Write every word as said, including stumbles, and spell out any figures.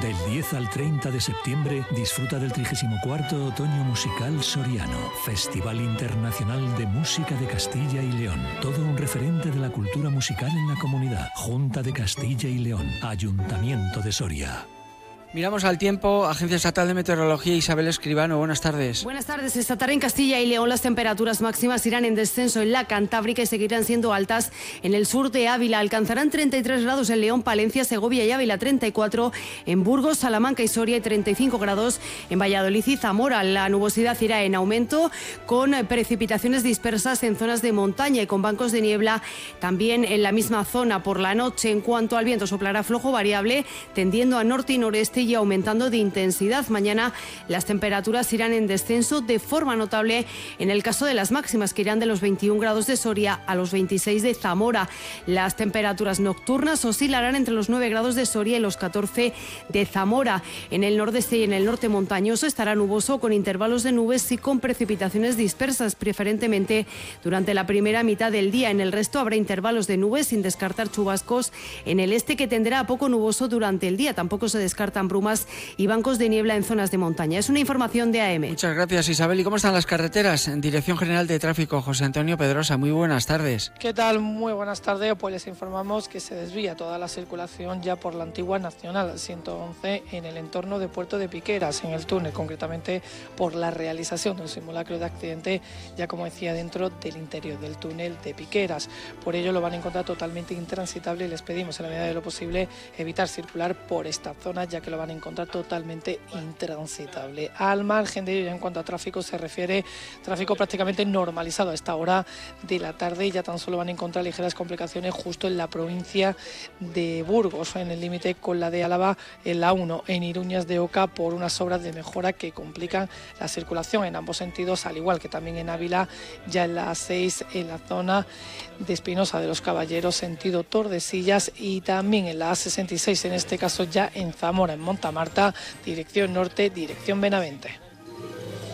Del diez al treinta de septiembre disfruta del trigésimo cuarto Otoño Musical Soriano, Festival Internacional de Música de Castilla y León. Todo un referente de la cultura musical en la comunidad. Junta de Castilla y León, Ayuntamiento de Soria. Miramos al tiempo. Agencia Estatal de Meteorología, Isabel Escribano, buenas tardes. Buenas tardes. Esta tarde en Castilla y León las temperaturas máximas irán en descenso en la Cantábrica y seguirán siendo altas en el sur de Ávila. Alcanzarán treinta y tres grados en León, Palencia, Segovia y Ávila, treinta y cuatro en Burgos, Salamanca y Soria y treinta y cinco grados en Valladolid y Zamora. La nubosidad irá en aumento con precipitaciones dispersas en zonas de montaña y con bancos de niebla también en la misma zona por la noche. En cuanto al viento, soplará flojo variable tendiendo a norte y noreste y aumentando de intensidad. Mañana las temperaturas irán en descenso de forma notable en el caso de las máximas, que irán de los veintiún grados de Soria a los veintiséis de Zamora. Las temperaturas nocturnas oscilarán entre los nueve grados de Soria y los catorce de Zamora. En el nordeste y en el norte montañoso estará nuboso con intervalos de nubes y con precipitaciones dispersas, preferentemente durante la primera mitad del día. En el resto habrá intervalos de nubes sin descartar chubascos en el este, que tenderá a poco nuboso durante el día. Tampoco se descartan brumas y bancos de niebla en zonas de montaña. Es una información de A M. Muchas gracias, Isabel. ¿Y cómo están las carreteras? En Dirección General de Tráfico, José Antonio Pedrosa, muy buenas tardes. ¿Qué tal? Muy buenas tardes. Pues les informamos que se desvía toda la circulación ya por la antigua Nacional ciento once en el entorno de Puerto de Piqueras, en el túnel, concretamente por la realización de un simulacro de accidente, ya como decía, dentro del interior del túnel de Piqueras. Por ello lo van a encontrar totalmente intransitable y les pedimos, en la medida de lo posible, evitar circular por esta zona, ya que lo van a encontrar totalmente intransitable. Al margen de ello, ya en cuanto a tráfico se refiere, tráfico prácticamente normalizado a esta hora de la tarde, y ya tan solo van a encontrar ligeras complicaciones justo en la provincia de Burgos, en el límite con la de Álava, en la uno, en Iruñas de Oca, por unas obras de mejora que complican la circulación en ambos sentidos, al igual que también en Ávila, ya en la seis, en la zona de Espinosa de los Caballeros, sentido Tordesillas, y también en la A sesenta y seis, en este caso ya en Zamora, en Montamarta, dirección norte, dirección Benavente.